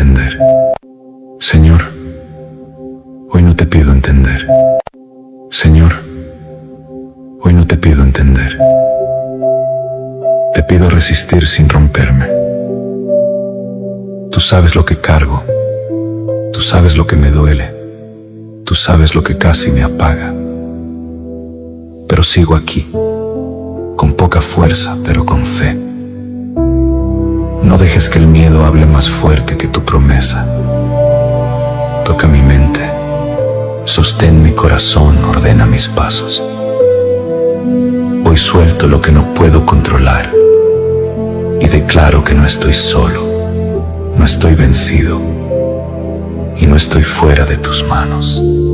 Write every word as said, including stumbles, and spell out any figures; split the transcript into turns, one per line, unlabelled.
entender. Señor, hoy no te pido entender. Señor, hoy no te pido entender. Te pido resistir sin romperme. Tú sabes lo que cargo. Tú sabes lo que me duele. Tú sabes lo que casi me apaga. Pero sigo aquí, con poca fuerza, pero con fe. No dejes que el miedo hable más fuerte que tu promesa. Toca mi mente, sostén mi corazón, ordena mis pasos. Hoy suelto lo que no puedo controlar y declaro que no estoy solo, no estoy vencido y no estoy fuera de tus manos.